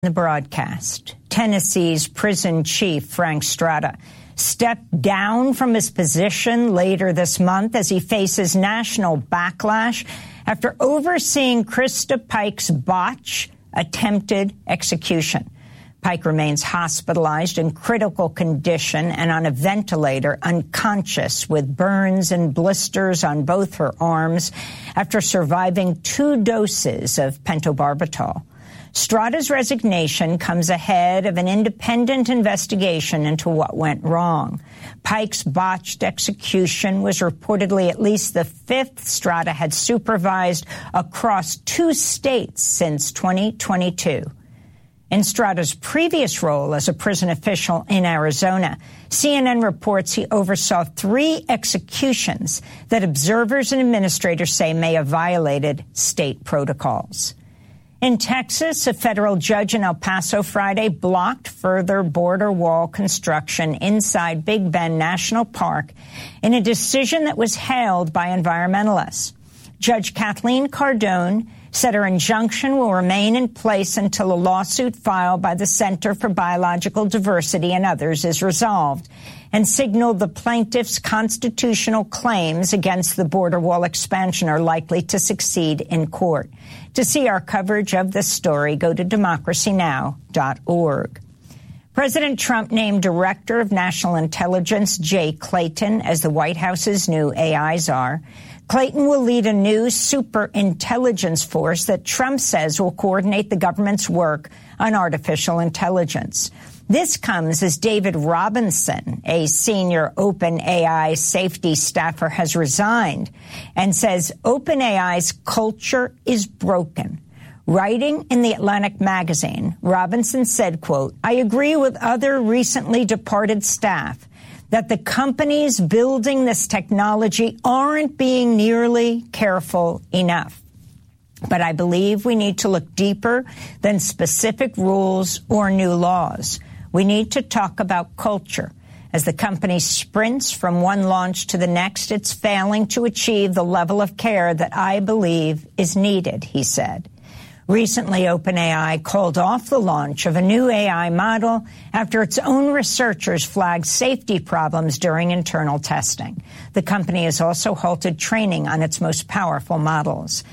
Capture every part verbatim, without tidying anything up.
The broadcast. Tennessee's prison chief, Frank Strada, stepped down from his position later this month as he faces national backlash after overseeing Krista Pike's botched attempted execution. Pike remains hospitalized in critical condition and on a ventilator, unconscious, with burns and blisters on both her arms after surviving two doses of pentobarbital. Strada's resignation comes ahead of an independent investigation into what went wrong. Pike's botched execution was reportedly at least the fifth Strada had supervised across two states since twenty twenty-two. In Strada's previous role as a prison official in Arizona, C N N reports he oversaw three executions that observers and administrators say may have violated state protocols. In Texas, a federal judge in El Paso Friday blocked further border wall construction inside Big Bend National Park in a decision that was hailed by environmentalists. Judge Kathleen Cardone said her injunction will remain in place until a lawsuit filed by the Center for Biological Diversity and others is resolved, and signaled the plaintiffs' constitutional claims against the border wall expansion are likely to succeed in court. To see our coverage of this story, go to democracy now dot org. President Trump named Director of National Intelligence Jay Clayton as the White House's new A I czar. Clayton will lead a new super-intelligence force that Trump says will coordinate the government's work on artificial intelligence. This comes as David Robinson, a senior OpenAI safety staffer, has resigned and says OpenAI's culture is broken. Writing in the Atlantic magazine, Robinson said, quote, "I agree with other recently departed staff that the companies building this technology aren't being nearly careful enough. But I believe we need to look deeper than specific rules or new laws. We need to talk about culture. As the company sprints from one launch to the next, it's failing to achieve the level of care that I believe is needed," he said. Recently, OpenAI called off the launch of a new A I model after its own researchers flagged safety problems during internal testing. The company has also halted training on its most powerful models.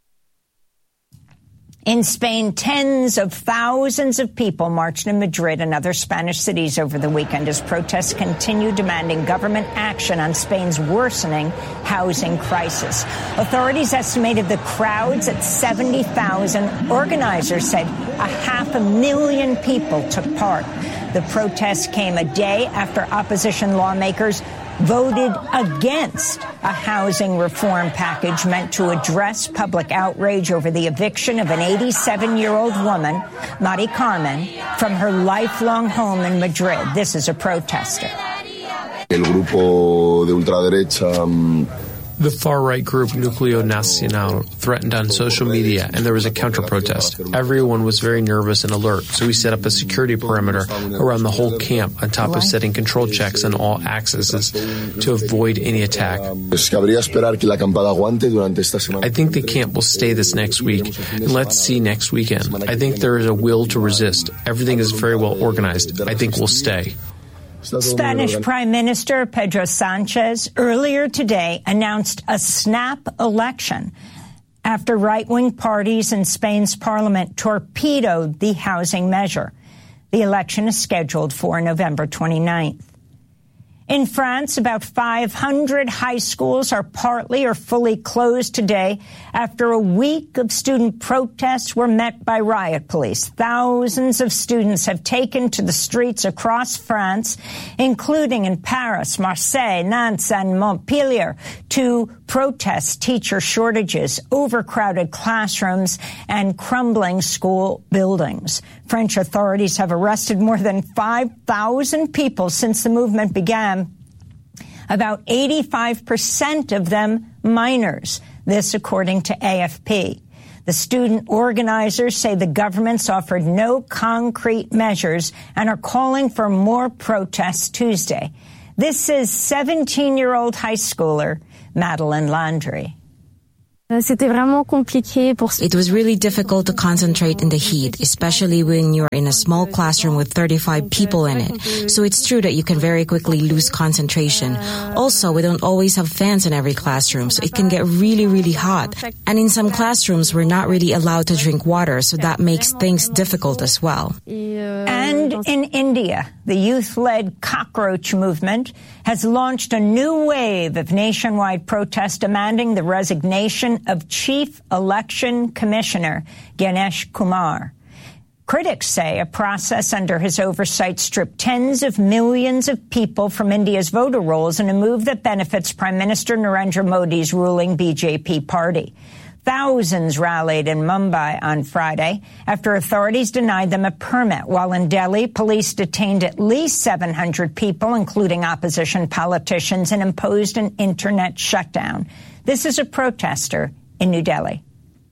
In Spain, tens of thousands of people marched in Madrid and other Spanish cities over the weekend as protests continue demanding government action on Spain's worsening housing crisis. Authorities estimated the crowds at seventy thousand. Organizers said a half a million people took part. The protests came a day after opposition lawmakers voted against a housing reform package meant to address public outrage over the eviction of an eighty-seven-year-old woman, Mari Carmen, from her lifelong home in Madrid. This is a protester. El grupo de ultraderecha The far-right group Núcleo Nacional threatened on social media, and there was a counter-protest. Everyone was very nervous and alert, so we set up a security perimeter around the whole camp, on top of setting control checks on all accesses to avoid any attack. I think the camp will stay this next week, and let's see next weekend. I think there is a will to resist. Everything is very well organized. I think we'll stay. Spanish Prime Minister Pedro Sanchez earlier today announced a snap election after right-wing parties in Spain's parliament torpedoed the housing measure. The election is scheduled for November twenty-ninth. In France, about five hundred high schools are partly or fully closed today after a week of student protests were met by riot police. Thousands of students have taken to the streets across France, including in Paris, Marseille, Nantes, and Montpellier, to protest teacher shortages, overcrowded classrooms, and crumbling school buildings. French authorities have arrested more than five thousand people since the movement began. About eighty-five percent of them minors. This according to A F P. The student organizers say the government's offered no concrete measures and are calling for more protests Tuesday. This is seventeen-year-old high schooler Madeline Landry. It was really difficult to concentrate in the heat, especially when you're in a small classroom with thirty-five people in it. So it's true that you can very quickly lose concentration. Also, we don't always have fans in every classroom, so it can get really, really hot. And in some classrooms, we're not really allowed to drink water, so that makes things difficult as well. And in India, the youth-led cockroach movement has launched a new wave of nationwide protest demanding the resignation of Chief Election Commissioner Ganesh Kumar. Critics say a process under his oversight stripped tens of millions of people from India's voter rolls in a move that benefits Prime Minister Narendra Modi's ruling B J P party. Thousands rallied in Mumbai on Friday after authorities denied them a permit, while in Delhi, police detained at least seven hundred people, including opposition politicians, and imposed an internet shutdown. This is a protester in New Delhi.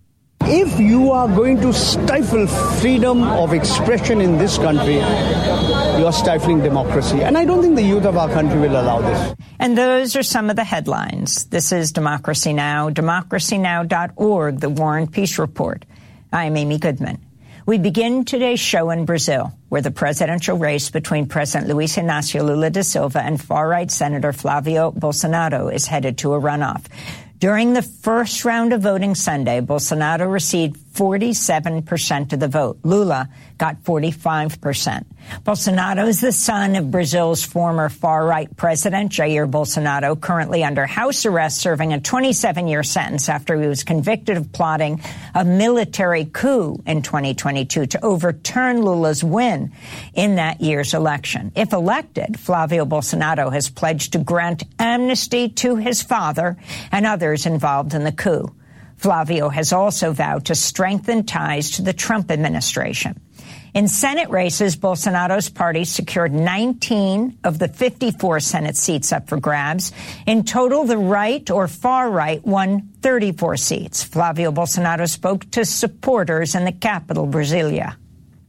If you are going to stifle freedom of expression in this country, you are stifling democracy. And I don't think the youth of our country will allow this. And those are some of the headlines. This is Democracy Now!, democracy now dot org, the War and Peace Report. I'm Amy Goodman. We begin today's show in Brazil, where the presidential race between President Luiz Inácio Lula da Silva and far-right Senator Flavio Bolsonaro is headed to a runoff. During the first round of voting Sunday, Bolsonaro received forty-seven percent of the vote. Lula got forty-five percent. Bolsonaro is the son of Brazil's former far-right president, Jair Bolsonaro, currently under house arrest, serving a twenty-seven-year sentence after he was convicted of plotting a military coup in twenty twenty-two to overturn Lula's win in that year's election. If elected, Flavio Bolsonaro has pledged to grant amnesty to his father and others involved in the coup. Flavio has also vowed to strengthen ties to the Trump administration. In Senate races, Bolsonaro's party secured nineteen of the fifty-four Senate seats up for grabs. In total, the right or far right won thirty-four seats. Flavio Bolsonaro spoke to supporters in the capital, Brasilia.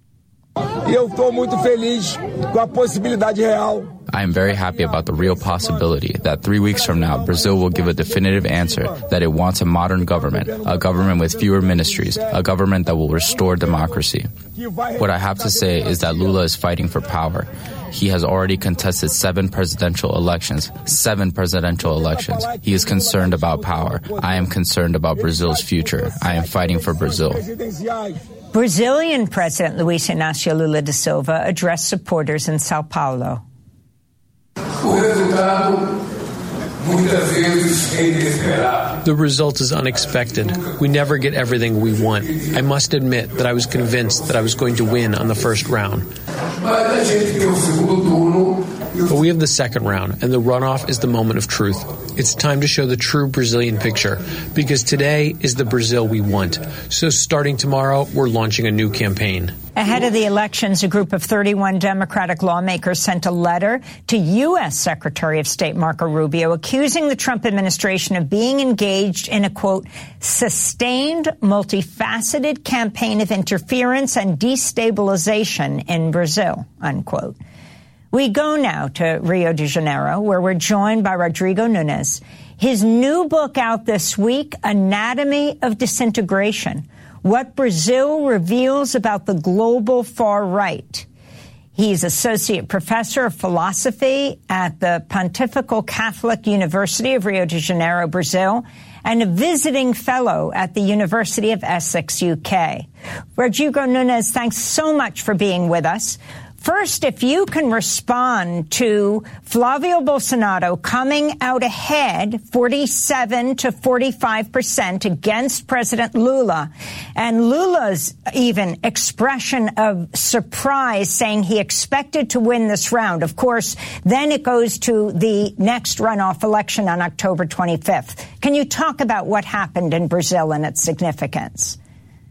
Eu estou muito feliz com a possibilidade real. I am very happy about the real possibility that three weeks from now, Brazil will give a definitive answer that it wants a modern government, a government with fewer ministries, a government that will restore democracy. What I have to say is that Lula is fighting for power. He has already contested seven presidential elections, seven presidential elections. He is concerned about power. I am concerned about Brazil's future. I am fighting for Brazil. Brazilian President Luiz Inácio Lula da Silva addressed supporters in Sao Paulo. The result is unexpected. We never get everything we want. I must admit that I was convinced that I was going to win on the first round. But we have the second round, and the runoff is the moment of truth. It's time to show the true Brazilian picture, because today is the Brazil we want. So starting tomorrow, we're launching a new campaign. Ahead of the elections, a group of thirty-one Democratic lawmakers sent a letter to U S Secretary of State Marco Rubio accusing the Trump administration of being engaged in a, quote, sustained, multifaceted campaign of interference and destabilization in Brazil, unquote. We go now to Rio de Janeiro, where we're joined by Rodrigo Nunes. His new book out this week, Anatomy of Disintegration, What Brazil Reveals About the Global Far Right. He's Associate Professor of Philosophy at the Pontifical Catholic University of Rio de Janeiro, Brazil, and a visiting fellow at the University of Essex, U K. Rodrigo Nunes, thanks so much for being with us. First, if you can respond to Flavio Bolsonaro coming out ahead, forty-seven to forty-five percent against President Lula, and Lula's even expression of surprise, saying he expected to win this round. Of course, then it goes to the next runoff election on October twenty-fifth. Can you talk about what happened in Brazil and its significance?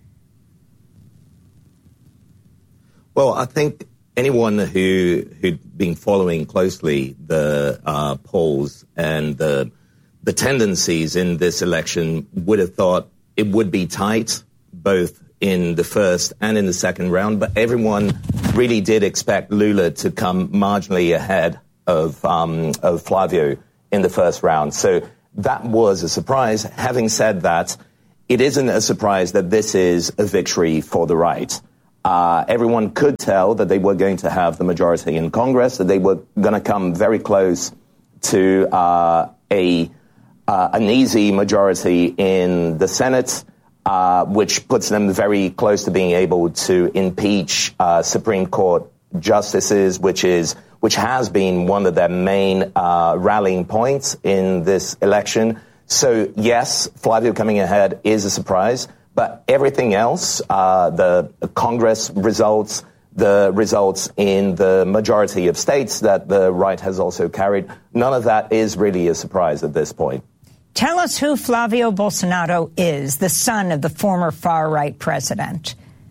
Well, I think anyone who, who'd been following closely the uh, polls and the, the tendencies in this election would have thought it would be tight, both in the first and in the second round. But everyone really did expect Lula to come marginally ahead of, um, of Flavio in the first round. So that was a surprise. Having said that, it isn't a surprise that this is a victory for the right. Uh, everyone could tell that they were going to have the majority in Congress, that they were going to come very close to uh, a uh, an easy majority in the Senate, uh, which puts them very close to being able to impeach uh, Supreme Court justices, which is which has been one of their main uh, rallying points in this election. So, yes, Flavio coming ahead is a surprise, but everything else, uh, the Congress results, the results in the majority of states that the right has also carried, none of that is really a surprise at this point. Tell us who Flavio Bolsonaro is, the son of the former far-right president.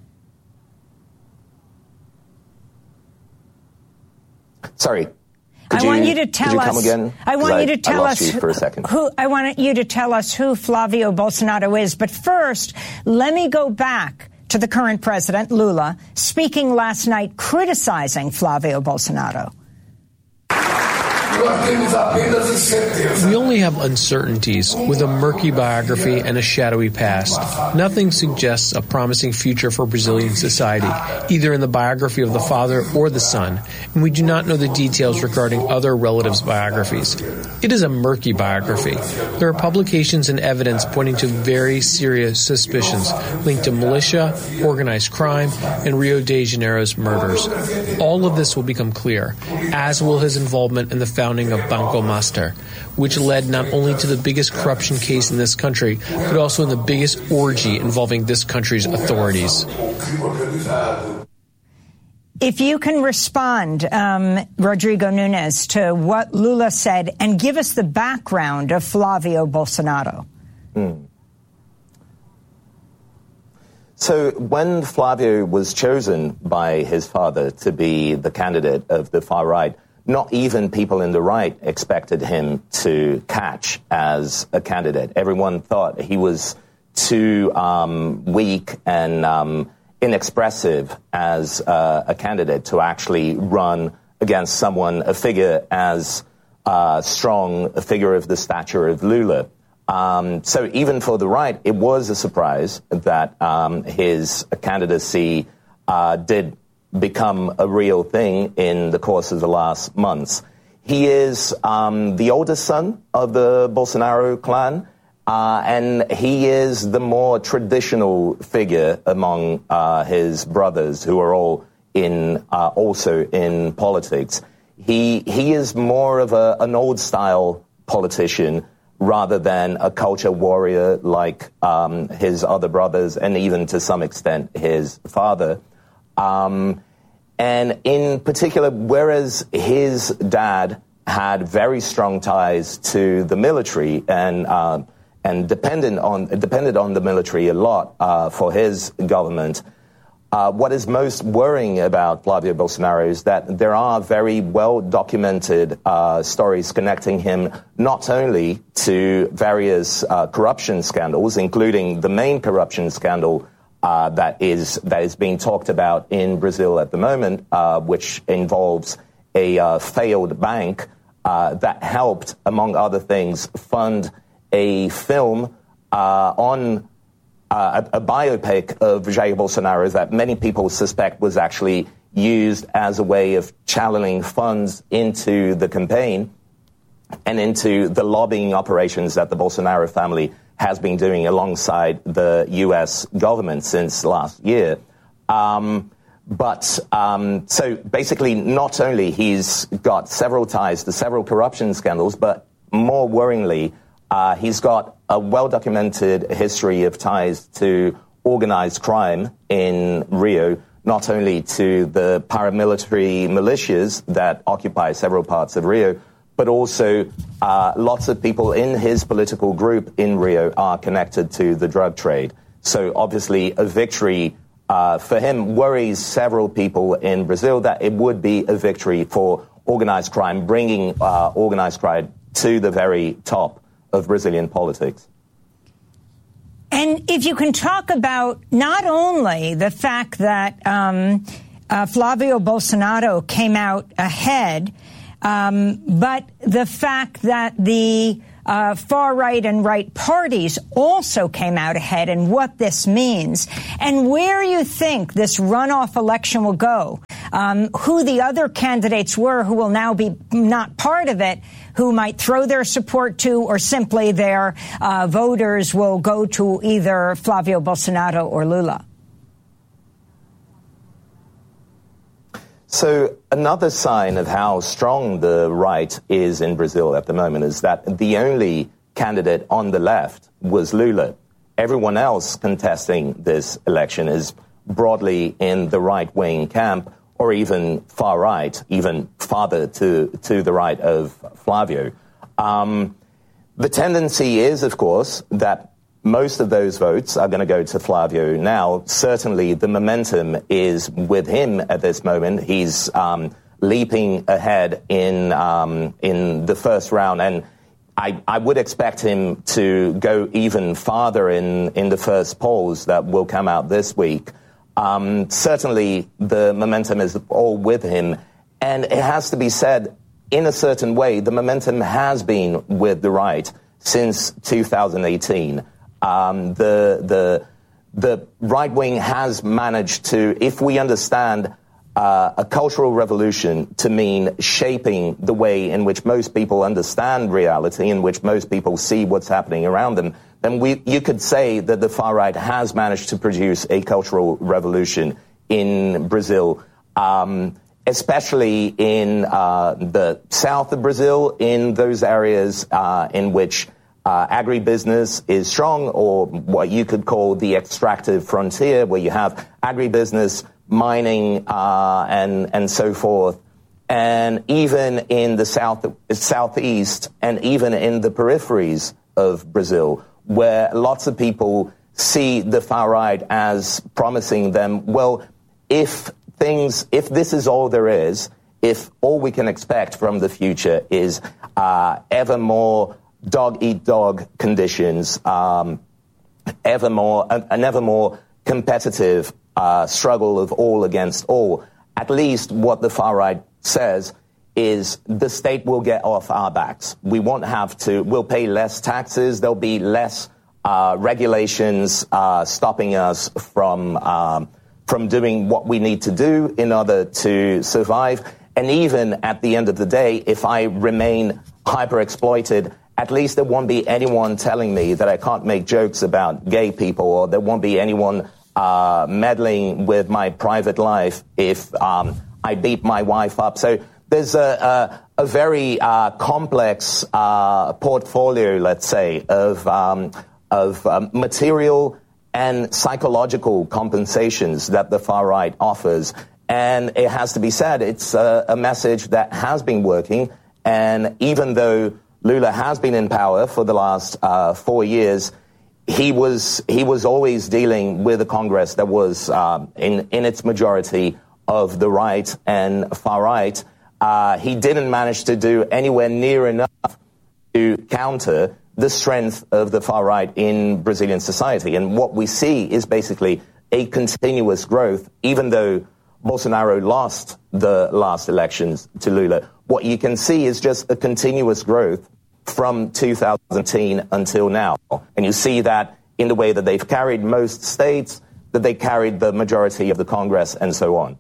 Sorry. I you, want you to tell could you us. Come again? I want I, you to tell I lost us you for a second. who. I want you to tell us who Flavio Bolsonaro is. But first, let me go back to the current president, Lula, speaking last night criticizing Flavio Bolsonaro. We only have uncertainties with a murky biography and a shadowy past. Nothing suggests a promising future for Brazilian society, either in the biography of the father or the son, and we do not know the details regarding other relatives' biographies. It is a murky biography. There are publications and evidence pointing to very serious suspicions linked to militia, organized crime, and Rio de Janeiro's murders. All of this will become clear, as will his involvement in the founding of Banco Master, which led not only to the biggest corruption case in this country, but also in the biggest orgy involving this country's authorities. If you can respond, um, Rodrigo Nunes, to what Lula said and give us the background of Flavio Bolsonaro. Mm. So when Flavio was chosen by his father to be the candidate of the far right, not even people in the right expected him to catch as a candidate. Everyone thought he was too um, weak and um, inexpressive as uh, a candidate to actually run against someone, a figure as uh, strong, a figure of the stature of Lula. Um, so even for the right, it was a surprise that um, his candidacy uh, did become a real thing in the course of the last months. He is um, the oldest son of the Bolsonaro clan, uh, and he is the more traditional figure among uh, his brothers, who are all in uh, also in politics. He he is more of a, an old-style politician rather than a culture warrior like um, his other brothers, and even to some extent his father. Um, and in particular, whereas his dad had very strong ties to the military and uh, and dependent on depended on the military a lot uh, for his government, uh, what is most worrying about Flavio Bolsonaro is that there are very well documented uh, stories connecting him not only to various uh, corruption scandals, including the main corruption scandal Uh, that is that is being talked about in Brazil at the moment, uh, which involves a uh, failed bank uh, that helped, among other things, fund a film uh, on uh, a, a biopic of Jair Bolsonaro that many people suspect was actually used as a way of channeling funds into the campaign and into the lobbying operations that the Bolsonaro family has been doing alongside the U S government since last year. Um, but um, so basically, not only he's got several ties to several corruption scandals, but more worryingly, uh, he's got a well-documented history of ties to organized crime in Rio, not only to the paramilitary militias that occupy several parts of Rio, but also uh, lots of people in his political group in Rio are connected to the drug trade. So obviously a victory uh, for him worries several people in Brazil, that it would be a victory for organized crime, bringing uh, organized crime to the very top of Brazilian politics. And if you can talk about not only the fact that um, uh, Flavio Bolsonaro came out ahead, Um, but the fact that the uh, far-right and right parties also came out ahead, and what this means, and where you think this runoff election will go, um, who the other candidates were who will now be not part of it, who might throw their support to, or simply their uh, voters will go to either Flavio Bolsonaro or Lula. So another sign of how strong the right is in Brazil at the moment is that the only candidate on the left was Lula. Everyone else contesting this election is broadly in the right-wing camp, or even far right, even farther to, to the right of Flavio. Um, the tendency is, of course, that most of those votes are going to go to Flavio now. Certainly the momentum is with him at this moment. He's um, leaping ahead in um, in the first round, and I, I would expect him to go even farther in, in the first polls that will come out this week. Um, certainly the momentum is all with him, and it has to be said, in a certain way, the momentum has been with the right since two thousand eighteen. Um, the the the right wing has managed to, if we understand uh, a cultural revolution to mean shaping the way in which most people understand reality, in which most people see what's happening around them, then we you could say that the far right has managed to produce a cultural revolution in Brazil, um, especially in uh, the south of Brazil, in those areas uh, in which Uh, agribusiness is strong, or what you could call the extractive frontier, where you have agribusiness, mining, uh, and and so forth. And even in the south, southeast, and even in the peripheries of Brazil, where lots of people see the far right as promising them, well, if things, if this is all there is, if all we can expect from the future is uh, ever more dog-eat-dog conditions, um, ever more, an ever more competitive uh, struggle of all against all, at least what the far right says is the state will get off our backs. We won't have to, we'll pay less taxes, there'll be less uh, regulations uh, stopping us from, um, from doing what we need to do in order to survive. And even at the end of the day, if I remain hyper-exploited, at least there won't be anyone telling me that I can't make jokes about gay people, or there won't be anyone uh, meddling with my private life if um, I beat my wife up. So there's a, a, a very uh, complex uh, portfolio, let's say, of, um, of um, material and psychological compensations that the far right offers. And it has to be said, it's a, a message that has been working. And even though Lula has been in power for the last uh, four years, he was he was always dealing with a Congress that was uh, in in its majority of the right and far right. Uh, he didn't manage to do anywhere near enough to counter the strength of the far right in Brazilian society. And what we see is basically a continuous growth, even though Bolsonaro lost the last elections to Lula. What you can see is just a continuous growth from two thousand eighteen until now. And you see that in the way that they've carried most states, that they carried the majority of the Congress, and so on.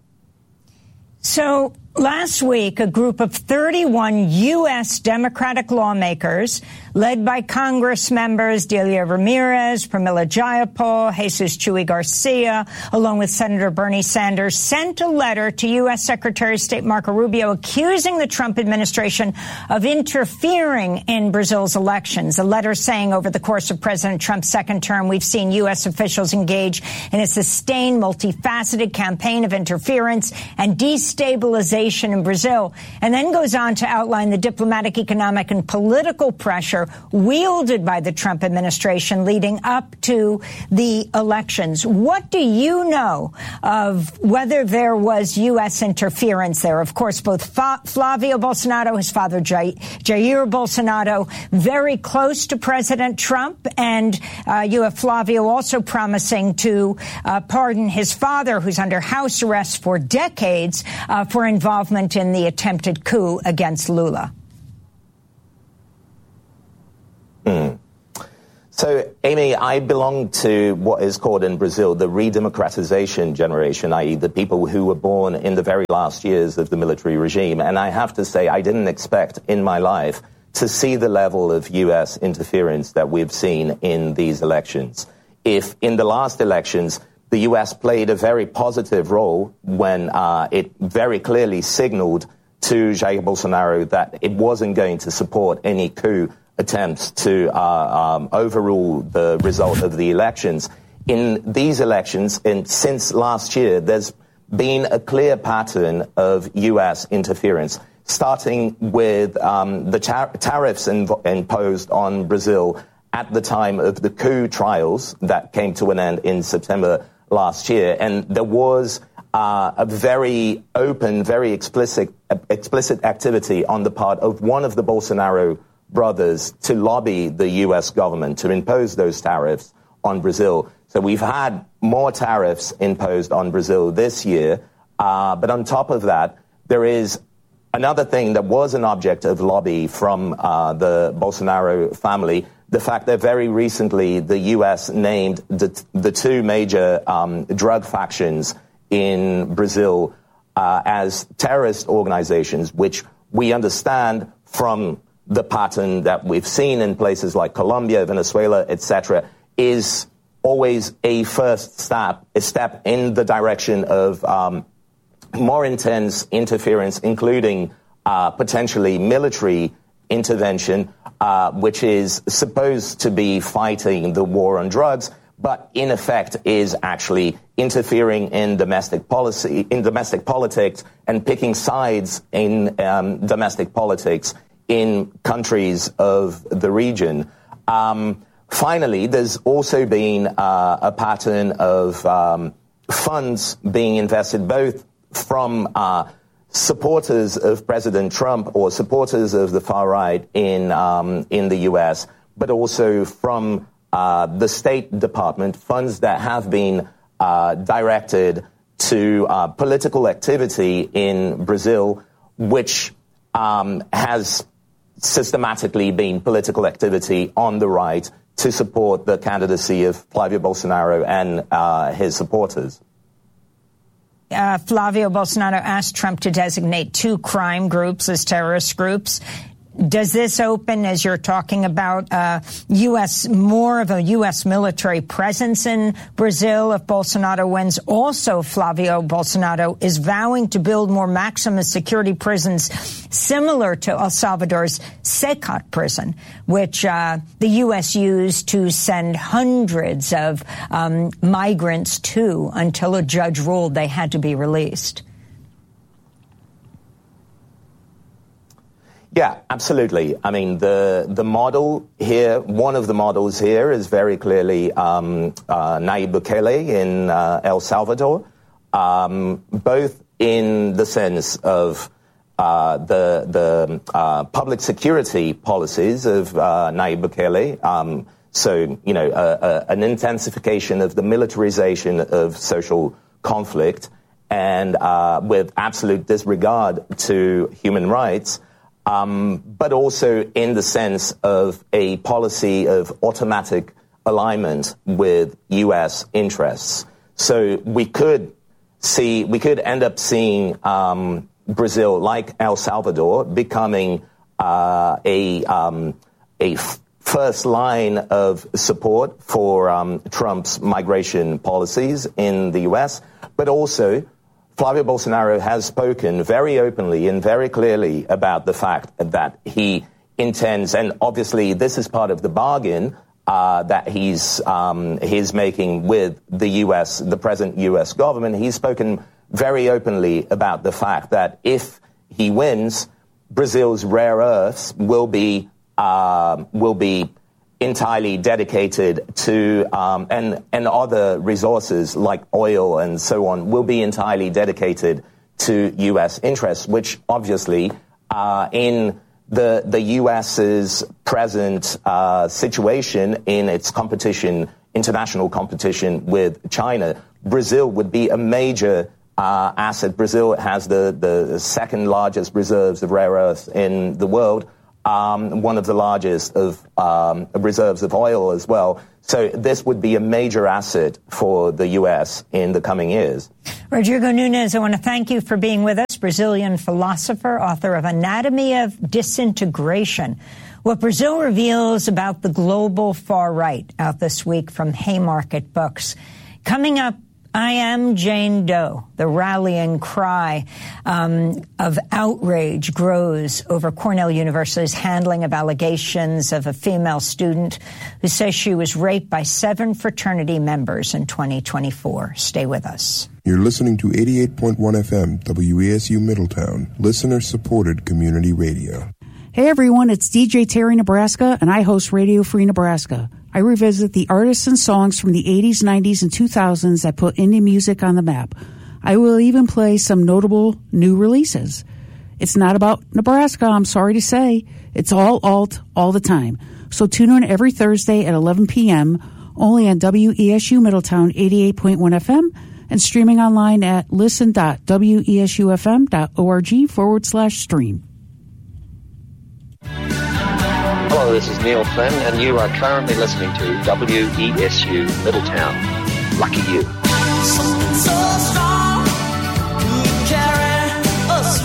So last week, a group of thirty-one U S Democratic lawmakers, led by Congress members Delia Ramirez, Pramila Jayapal, Jesus Chuy Garcia, along with Senator Bernie Sanders, sent a letter to U S Secretary of State Marco Rubio accusing the Trump administration of interfering in Brazil's elections. A letter saying over the course of President Trump's second term, we've seen U S officials engage in a sustained, multifaceted campaign of interference and destabilization in Brazil, and then goes on to outline the diplomatic, economic, and political pressure wielded by the Trump administration leading up to the elections. What do you know of whether there was U S interference there? Of course, both Fa- Flavio Bolsonaro, his father Jair Bolsonaro, very close to President Trump, and uh, you have Flavio also promising to uh, pardon his father, who's under house arrest for decades, uh, for involvement in the attempted coup against Lula. Mm. So, Amy, I belong to what is called in Brazil the redemocratization generation, that is the people who were born in the very last years of the military regime. And I have to say, I didn't expect in my life to see the level of U S interference that we've seen in these elections. If in the last elections, the U S played a very positive role when uh, it very clearly signaled to Jair Bolsonaro that it wasn't going to support any coup attempts to uh, um, overrule the result of the elections. In these elections, and since last year, there's been a clear pattern of U S interference, starting with um, the tar- tariffs inv- imposed on Brazil at the time of the coup trials that came to an end in September last year. And there was uh, a very open, very explicit, uh, explicit activity on the part of one of the Bolsonaro brothers to lobby the U S government to impose those tariffs on Brazil. So we've had more tariffs imposed on Brazil this year. Uh, but on top of that, there is another thing that was an object of lobby from uh, the Bolsonaro family, the fact that very recently the U S named the, the two major um, drug factions in Brazil uh, as terrorist organizations, which we understand from the pattern that we've seen in places like Colombia, Venezuela, et cetera, is always a first step, a step in the direction of um, more intense interference, including uh, potentially military intervention, uh, which is supposed to be fighting the war on drugs, but in effect is actually interfering in domestic policy, in domestic politics, and picking sides in um, domestic politics in countries of the region. Um, finally, there's also been uh, a pattern of um, funds being invested both from uh, supporters of President Trump or supporters of the far right in um, in the U S, but also from uh, the State Department, funds that have been uh, directed to uh, political activity in Brazil, which um, has systematically been political activity on the right to support the candidacy of Flavio Bolsonaro and uh, his supporters. Uh, Flavio Bolsonaro asked Trump to designate two crime groups as terrorist groups. Does this open, as you're talking about, uh, U S more of a U S military presence in Brazil if Bolsonaro wins? Also, Flavio Bolsonaro is vowing to build more maximum security prisons similar to El Salvador's Secat prison, which uh, the U S used to send hundreds of um, migrants to until a judge ruled they had to be released. Yeah, absolutely. I mean, the the model here, one of the models here is very clearly um, uh, Nayib Bukele in uh, El Salvador, um, both in the sense of uh, the the uh, public security policies of uh, Nayib Bukele. Um, so, you know, uh, uh, an intensification of the militarization of social conflict and uh, with absolute disregard to human rights. Um, but also in the sense of a policy of automatic alignment with U S interests. So we could see, we could end up seeing um, Brazil, like El Salvador, becoming uh, a um, a f- first line of support for um, Trump's migration policies in the U S, but also Flavio Bolsonaro has spoken very openly and very clearly about the fact that he intends, and obviously this is part of the bargain uh, that he's um, he's making with the U S, the present U S government. He's spoken very openly about the fact that if he wins, Brazil's rare earths will be uh, will be entirely dedicated to, um, and, and other resources like oil and so on will be entirely dedicated to U S interests, which obviously uh, in the the US's present uh, situation in its competition, international competition with China, Brazil would be a major uh, asset. Brazil has the, the second largest reserves of rare earths in the world. um, one of the largest of um, reserves of oil as well. So this would be a major asset for the U S in the coming years. Rodrigo Nunes, I want to thank you for being with us, Brazilian philosopher, author of Anatomy of Disintegration, What Brazil Reveals About the Global Far Right, out this week from Haymarket Books. Coming up, I am Jane Doe. The rallying cry um, of outrage grows over Cornell University's handling of allegations of a female student who says she was raped by seven fraternity members in twenty twenty-four. Stay with us. You're listening to eighty-eight point one F M, W E S U Middletown, listener-supported community radio. Hey everyone, it's D J Terry Nebraska, and I host Radio Free Nebraska. I revisit the artists and songs from the eighties, nineties, and two thousands that put indie music on the map. I will even play some notable new releases. It's not about Nebraska, I'm sorry to say. It's all alt, all the time. So tune in every Thursday at eleven p.m., only on W E S U Middletown eighty-eight point one F M, and streaming online at listen.wesufm.org forward slash stream. Hello, this is Neil Flynn, and you are currently listening to W E S U Middletown. Lucky you. Something so strong could carry us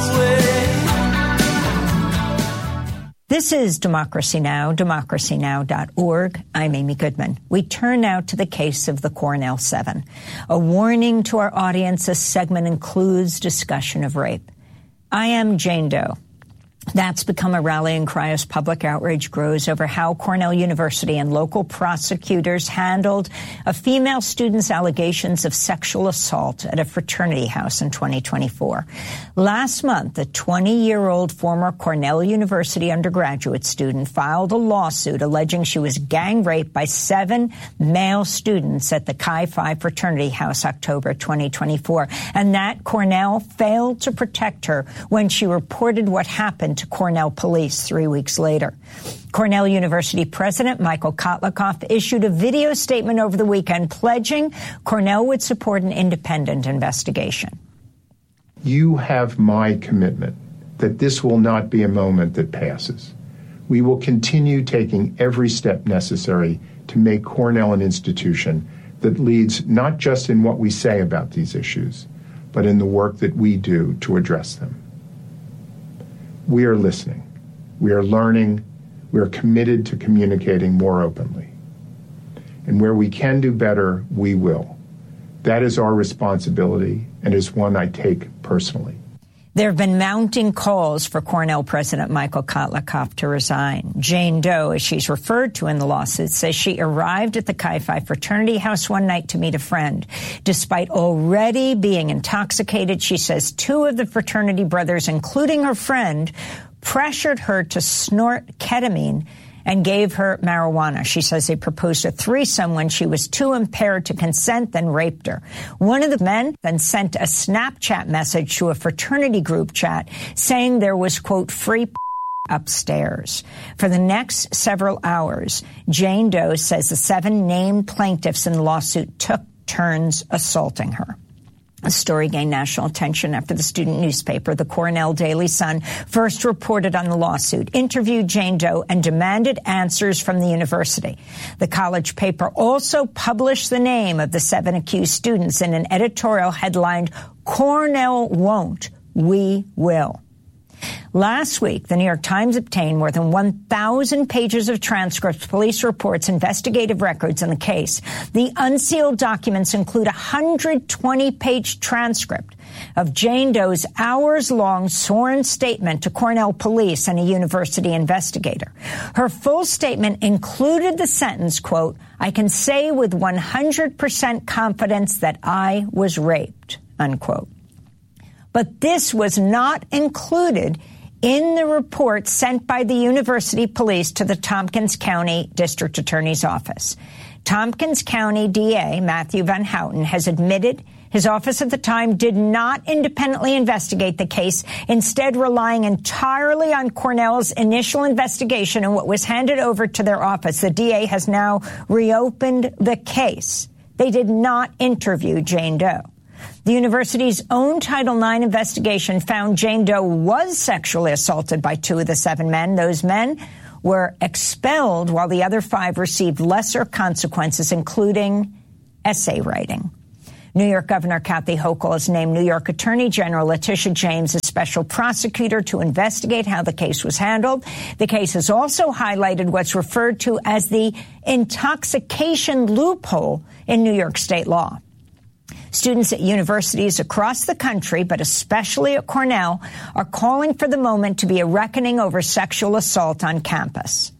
away. This is Democracy Now!, democracy now dot org. I'm Amy Goodman. We turn now to the case of the Cornell Seven. A warning to our audience, this segment includes discussion of rape. I am Jane Doe. That's become a rallying cry as public outrage grows over how Cornell University and local prosecutors handled a female student's allegations of sexual assault at a fraternity house in twenty twenty-four. Last month, a twenty-year-old former Cornell University undergraduate student filed a lawsuit alleging she was gang raped by seven male students at the Chi Phi fraternity house October twenty twenty-four, and that Cornell failed to protect her when she reported what happened to Cornell police three weeks later. Cornell University President Michael Kotlikoff issued a video statement over the weekend pledging Cornell would support an independent investigation. You have my commitment that this will not be a moment that passes. We will continue taking every step necessary to make Cornell an institution that leads not just in what we say about these issues, but in the work that we do to address them. We are listening. We are learning. We are committed to communicating more openly. And where we can do better, we will. That is our responsibility and is one I take personally. There have been mounting calls for Cornell President Michael Kotlikoff to resign. Jane Doe, as she's referred to in the lawsuit, says she arrived at the Chi Phi fraternity house one night to meet a friend. Despite already being intoxicated, she says two of the fraternity brothers, including her friend, pressured her to snort ketamine and gave her marijuana. She says they proposed a threesome when she was too impaired to consent, then raped her. One of the men then sent a Snapchat message to a fraternity group chat saying there was, quote, free upstairs. For the next several hours, Jane Doe says the seven named plaintiffs in the lawsuit took turns assaulting her. The story gained national attention after the student newspaper, the Cornell Daily Sun, first reported on the lawsuit, interviewed Jane Doe, and demanded answers from the university. The college paper also published the name of the seven accused students in an editorial headlined, "Cornell Won't, We Will." Last week, the New York Times obtained more than one thousand pages of transcripts, police reports, investigative records in the case. The unsealed documents include a one hundred twenty page transcript of Jane Doe's hours-long sworn statement to Cornell police and a university investigator. Her full statement included the sentence, quote, "I can say with one hundred percent confidence that I was raped," unquote. But this was not included in the report sent by the university police to the Tompkins County District Attorney's Office. Tompkins County D A Matthew Van Houten has admitted his office at the time did not independently investigate the case, instead relying entirely on Cornell's initial investigation and what was handed over to their office. The D A has now reopened the case. They did not interview Jane Doe. The university's own Title nine investigation found Jane Doe was sexually assaulted by two of the seven men. Those men were expelled while the other five received lesser consequences, including essay writing. New York Governor Kathy Hochul has named New York Attorney General Letitia James as special prosecutor to investigate how the case was handled. The case has also highlighted what's referred to as the intoxication loophole in New York state law. Students at universities across the country, but especially at Cornell, are calling for the moment to be a reckoning over sexual assault on campus.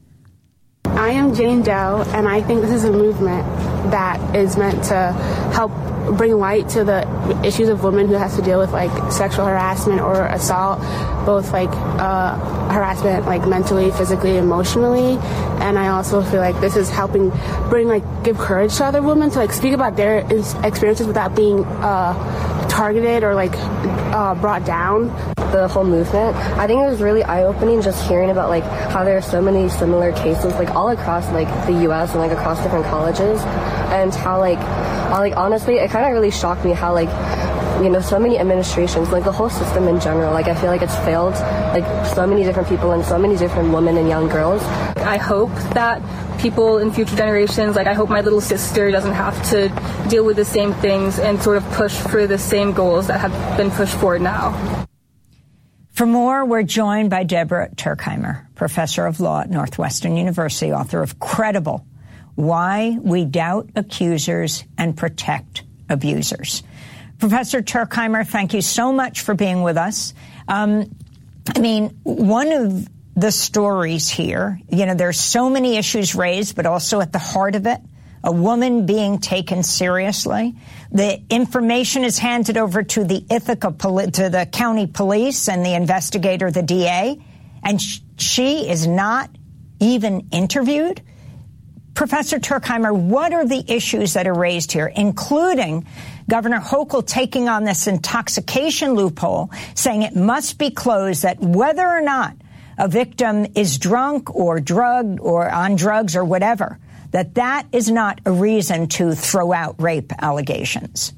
I am Jane Doe, and I think this is a movement that is meant to help bring light to the issues of women who have to deal with, like, sexual harassment or assault, both, like, uh, harassment, like, mentally, physically, emotionally. And I also feel like this is helping bring, like, give courage to other women to, like, speak about their experiences without being uh, targeted or, like, uh, brought down. The whole movement, I think it was really eye-opening just hearing about, like, how there are so many similar cases, like, all across, like, the U S and, like, across different colleges, and how, like, how, like, honestly, it kind of really shocked me how, like, you know, so many administrations, like, the whole system in general, like, I feel like it's failed, like, so many different people and so many different women and young girls. I hope that people in future generations, like, I hope my little sister doesn't have to deal with the same things and sort of push for the same goals that have been pushed forward now. For more, we're joined by Deborah Turkheimer, professor of law at Northwestern University, author of Credible: Why We Doubt Accusers and Protect Abusers. Professor Turkheimer, thank you so much for being with us. Um, I mean, one of the stories here, you know, there's so many issues raised, but also at the heart of it, a woman being taken seriously. The information is handed over to the Ithaca, to the county police and the investigator, the D A, and sh- she is not even interviewed. Professor Turkheimer, what are the issues that are raised here, including Governor Hochul taking on this intoxication loophole, saying it must be closed, that whether or not a victim is drunk or drugged or on drugs or whatever, that that is not a reason to throw out rape allegations?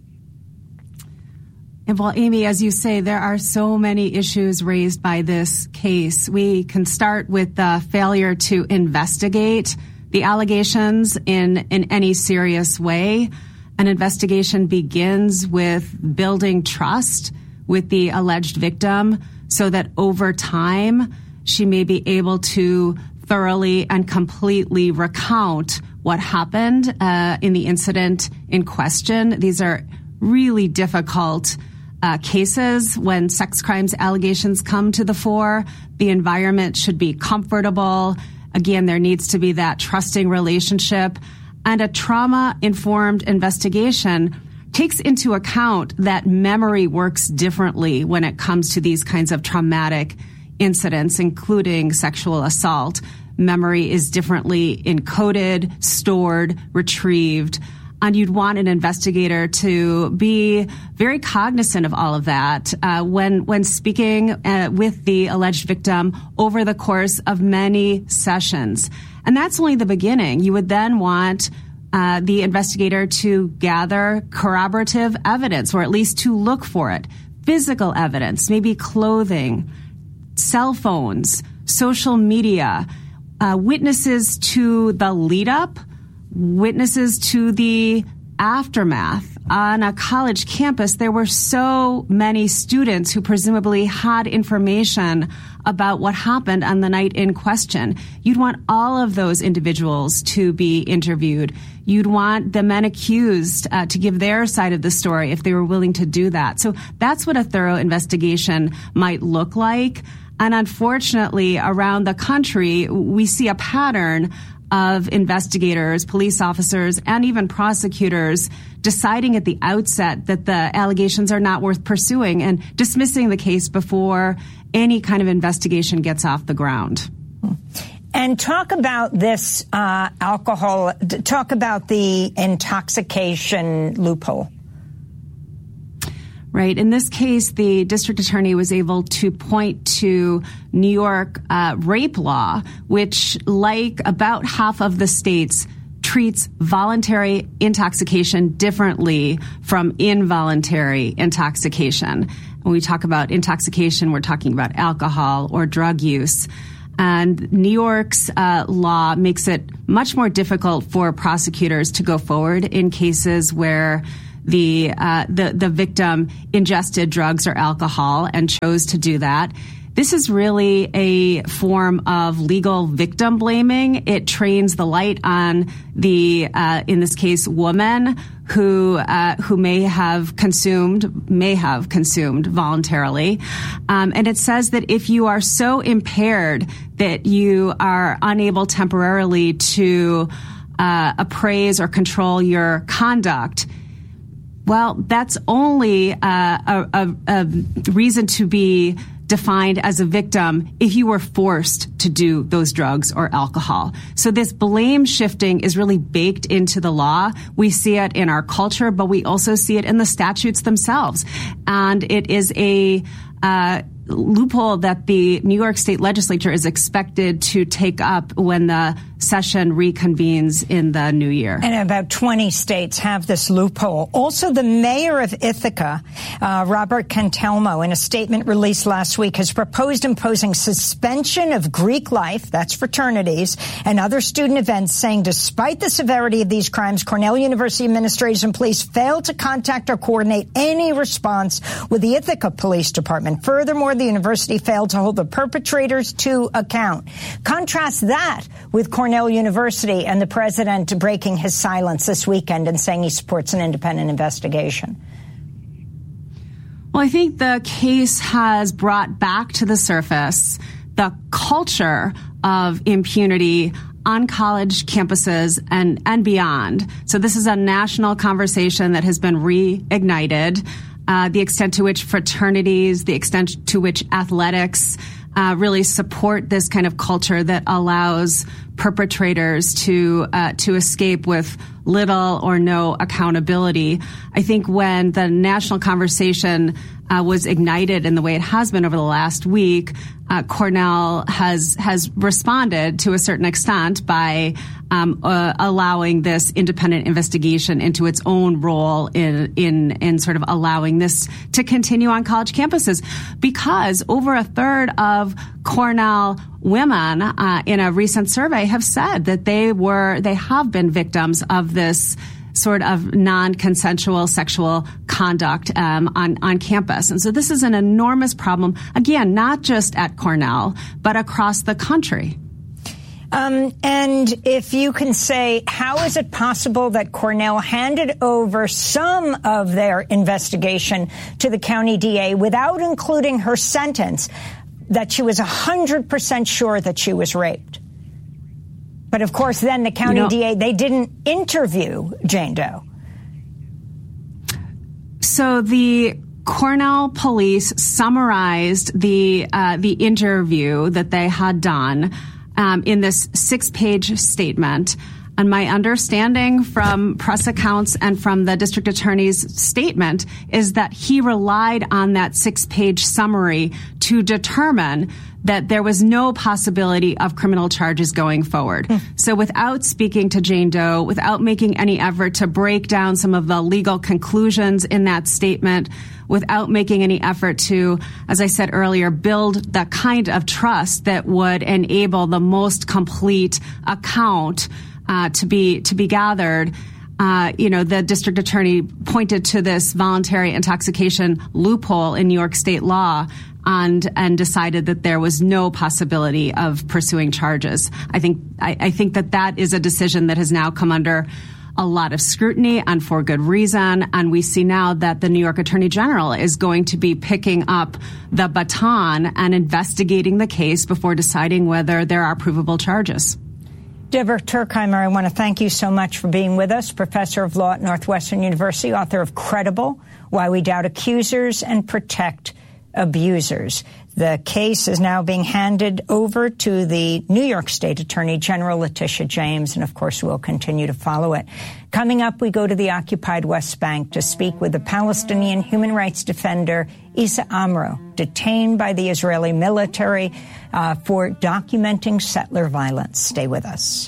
And well, Amy, as you say, there are so many issues raised by this case. We can start with the failure to investigate the allegations in, in any serious way. An investigation begins with building trust with the alleged victim so that over time she may be able to thoroughly and completely recount what happened uh, in the incident in question. These are really difficult uh, cases when sex crimes allegations come to the fore. The environment should be comfortable. Again, there needs to be that trusting relationship, and a trauma-informed investigation takes into account that memory works differently when it comes to these kinds of traumatic incidents, including sexual assault. Memory is differently encoded, stored, retrieved, and you'd want an investigator to be very cognizant of all of that uh, when when speaking uh, with the alleged victim over the course of many sessions. And that's only the beginning. You would then want uh, the investigator to gather corroborative evidence, or at least to look for it. Physical evidence, maybe clothing, cell phones, social media, uh, witnesses to the lead up, witnesses to the aftermath. On a college campus, there were so many students who presumably had information about what happened on the night in question. You'd want all of those individuals to be interviewed. You'd want the men accused uh, to give their side of the story if they were willing to do that. So that's what a thorough investigation might look like. And unfortunately, around the country, we see a pattern of investigators, police officers, and even prosecutors deciding at the outset that the allegations are not worth pursuing and dismissing the case before any kind of investigation gets off the ground. And talk about this uh, alcohol, talk about the intoxication loophole. Right. In this case, the district attorney was able to point to New York uh, rape law, which, like about half of the states, treats voluntary intoxication differently from involuntary intoxication. When we talk about intoxication, we're talking about alcohol or drug use. And New York's uh, law makes it much more difficult for prosecutors to go forward in cases where the uh, the the victim ingested drugs or alcohol and chose to do that. This is really a form of legal victim blaming. It trains the light on the, uh, in this case, woman who uh, who may have consumed, may have consumed voluntarily. Um, and it says that if you are so impaired that you are unable temporarily to uh, appraise or control your conduct, well, that's only uh, a, a, a reason to be defined as a victim if you were forced to do those drugs or alcohol. So this blame shifting is really baked into the law. We see it in our culture, but we also see it in the statutes themselves. And it is a uh, loophole that the New York State Legislature is expected to take up when the session reconvenes in the new year. And about twenty states have this loophole. Also, the mayor of Ithaca, uh, Robert Cantelmo, in a statement released last week, has proposed imposing suspension of Greek life, that's fraternities, and other student events, saying despite the severity of these crimes, Cornell University administrators and police failed to contact or coordinate any response with the Ithaca Police Department. Furthermore, the university failed to hold the perpetrators to account. Contrast that with Cornell University and the president breaking his silence this weekend and saying he supports an independent investigation. Well, I think the case has brought back to the surface the culture of impunity on college campuses and, and beyond. So this is a national conversation that has been reignited. Uh, the extent to which fraternities, the extent to which athletics uh, really support this kind of culture that allows perpetrators to uh, to escape with little or no accountability. I think when the national conversation uh, was ignited in the way it has been over the last week, uh, Cornell has has responded to a certain extent by um, uh, allowing this independent investigation into its own role in in in sort of allowing this to continue on college campuses, because over a third of Cornell women uh, in a recent survey have said that they were they have been victims of this sort of non-consensual sexual conduct um, on, on campus. And so this is an enormous problem, again, not just at Cornell, but across the country. Um, and if you can say, how is it possible that Cornell handed over some of their investigation to the county D A without including her sentence that she was one hundred percent sure that she was raped? But, of course, then the county you know, D A, they didn't interview Jane Doe. So the Cornell police summarized the uh, the interview that they had done um, in this six-page statement. And my understanding from press accounts and from the district attorney's statement is that he relied on that six-page summary to determine that there was no possibility of criminal charges going forward. Mm. So without speaking to Jane Doe, without making any effort to break down some of the legal conclusions in that statement, without making any effort to, as I said earlier, build the kind of trust that would enable the most complete account uh, to be to be gathered, Uh, you know, the district attorney pointed to this voluntary intoxication loophole in New York state law and and decided that there was no possibility of pursuing charges. I think I, I think that that is a decision that has now come under a lot of scrutiny, and for good reason. And we see now that the New York Attorney General is going to be picking up the baton and investigating the case before deciding whether there are provable charges. Deborah Turkheimer, I want to thank you so much for being with us, professor of law at Northwestern University, author of Credible, Why We Doubt Accusers and Protect Abusers. The case is now being handed over to the New York State Attorney General, Letitia James, and of course we'll continue to follow it. Coming up, we go to the occupied West Bank to speak with the Palestinian human rights defender Issa Amro, detained by the Israeli military uh, for documenting settler violence. Stay with us.